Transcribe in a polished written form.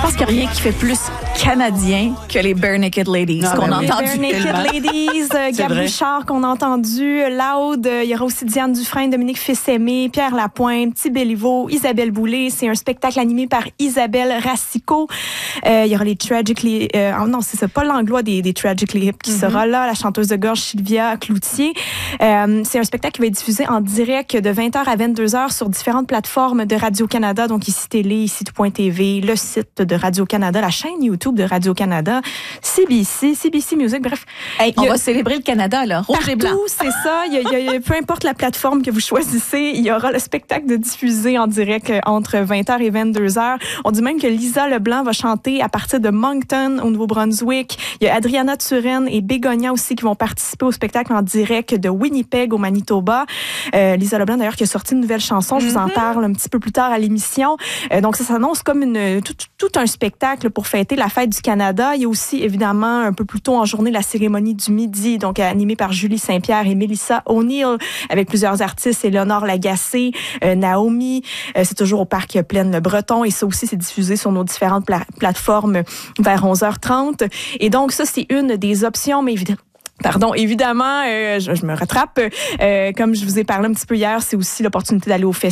pense qu'il n'y a rien qui fait plus canadien que les Bare Naked Ladies qu'on a entendu. Bare Naked Ladies, Gab Bouchard qu'on a entendu, Loud, il y aura aussi Diane Dufresne, Dominique Fils-Aimé, Pierre Lapointe, Petit Béliveau, Isabelle Boulay. C'est un spectacle animé par Isabelle Racicot. Il y aura les Tragically... non, c'est ça, pas l'anglois des Tragically Hip qui sera là, la chanteuse de gorge Sylvia Cloutier. C'est un spectacle qui va être diffusé en direct de 20h à 22h sur différentes plateformes de Radio-Canada, donc ici Télé, ici Tout.tv, le site de Radio-Canada, la chaîne YouTube de Radio-Canada, CBC Music, bref. Hey, on va célébrer le Canada, là, rouge et blanc. C'est ça. Peu importe la plateforme que vous choisissez, il y aura le spectacle de diffusé en direct entre 20h et 22h. On dit même que Lisa Leblanc va chanter à partir de Moncton, au Nouveau-Brunswick. Il y a Adriana Turenne et Bégonia aussi qui vont participer au spectacle en direct de Winnipeg, au Manitoba. Lisa Leblanc, d'ailleurs, qui a sorti une nouvelle chanson. Je vous en parle un petit peu plus tard à l'émission. Donc, ça s'annonce comme tout un spectacle pour fêter la fête du Canada. Il y a aussi, évidemment, un peu plus tôt en journée, la cérémonie du midi, donc animée par Julie Saint-Pierre et Mélissa O'Neill, avec plusieurs artistes, Éléonore Lagacé, Naomi. C'est toujours au Parc Plaine-le-Breton. Et ça aussi, c'est diffusé sur nos différentes plateformes vers 11h30. Et donc, ça, c'est une des options, mais évidemment, je me rattrape. Comme je vous ai parlé un petit peu hier, c'est aussi l'opportunité d'aller au festival